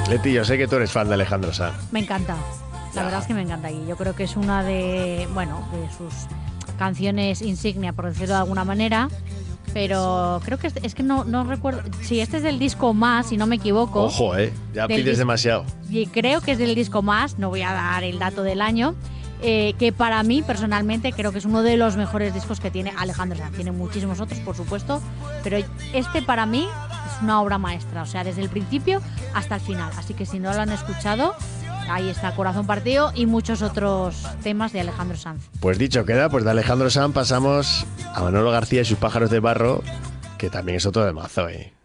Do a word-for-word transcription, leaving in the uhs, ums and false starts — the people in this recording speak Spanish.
Leti, yo sé que tú eres fan de Alejandro Sanz. Me encanta. La Ya. verdad es que me encanta. Y yo creo que es una de, bueno, de sus canciones insignia, por decirlo de alguna manera. Pero creo que es, es que no, no recuerdo. Sí, este es del disco Más, si no me equivoco. Ojo, eh. Ya Del pides dis- demasiado. Y creo que es del disco Más, no voy a dar el dato del año, eh, que para mí personalmente creo que es uno de los mejores discos que tiene Alejandro Sanz. Tiene muchísimos otros, por supuesto, pero este para mí es una obra maestra, o sea, desde el principio hasta el final. Así que si no lo han escuchado, ahí está Corazón Partido y muchos otros temas de Alejandro Sanz. Pues dicho queda, pues de Alejandro Sanz pasamos a Manolo García y sus pájaros de barro, que también es otro de mazo, eh.